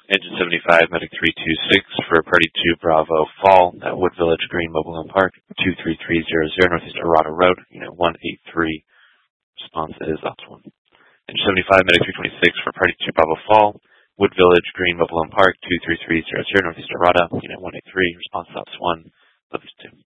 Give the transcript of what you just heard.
Engine 75, Medic 326 for Party 2 Bravo Fall at Wood Village Green Mobile Home Park, 23300 Northeast Arado Road, Unit 183. Response is Ops 1. Engine 75, Medic 326 for Party 2 Bravo Fall, Wood Village Green Mobile Home Park, 23300 Northeast Arado, Unit 183. Response Ops 1. Others 2.